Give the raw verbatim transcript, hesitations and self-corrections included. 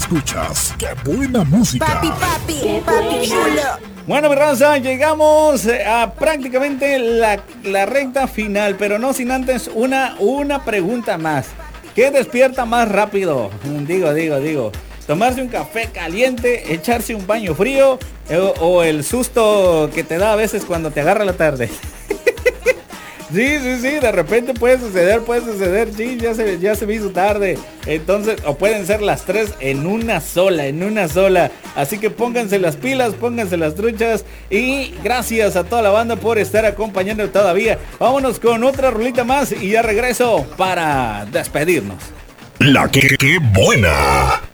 escuchas. ¡Qué buena música! Papi, papi, papi chulo. Bueno, mi raza, llegamos a prácticamente la, la recta final, pero no sin antes una, una pregunta más. ¿Qué despierta más rápido? Digo, digo, digo. Tomarse un café caliente, echarse un baño frío o, o el susto que te da a veces cuando te agarra la tarde. Sí, sí, sí, de repente puede suceder, puede suceder, sí, ya se, ya se me hizo tarde. Entonces, o pueden ser las tres en una sola, en una sola. Así que pónganse las pilas, pónganse las truchas. Y gracias a toda la banda por estar acompañando todavía. Vámonos con otra rolita más y ya regreso para despedirnos. La que, que buena.